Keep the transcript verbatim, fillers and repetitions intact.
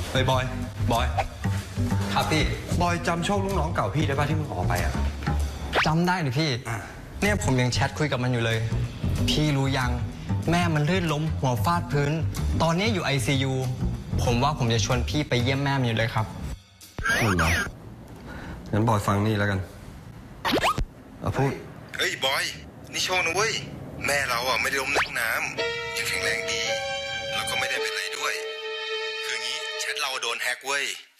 เฮ้ยบอยบอยครับพี่บอยจำโชคลูกน้องเก่าพี่ได้ป่ะที่มึงออกไปอ่ะจำได้หรือพี่เนี่ยผมยังแชทคุยกับมันอยู่เลยพี่รู้ยังแม่มันลื่นล้มหัวฟาดพื้นตอนนี้อยู่ ไอ ซี ยู ผมว่าผมจะชวนพี่ไปเยี่ยมแม่มันอยู่เลยครับนั่นเหรองั้นบอยฟังนี่แล้วกันเอาพูดเฮ้ยบอยนี่โชคนะเว้ยแม่เราอ่ะไม่ได้ล้มในห้องน้ำยังแข็งแรงดีแล้วก็ไม่ได้เป็นไรด้วยคืองี้แชทเราโดนแฮกเว้ย